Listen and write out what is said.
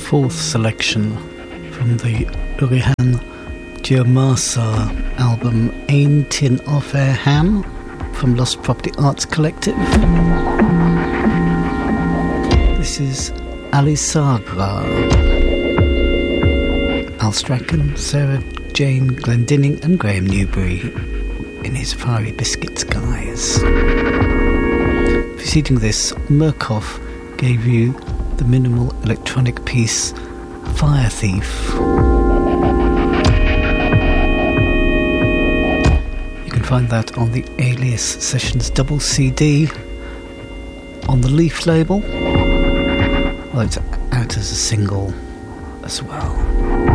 fourth selection from the Urihan Diomasa album Ein Tin Ofer Ham from Lost Property Arts Collective. This is Ali Sagra, Al Strachan, Sarah Jane Glendinning and Graham Newbury in his Fiery Biscuits guise. Preceding this, Murkoff gave you the minimal electronic piece Fire Thief. You can find that on the Alias Sessions double CD on the Leaf label, although it's out as a single as well.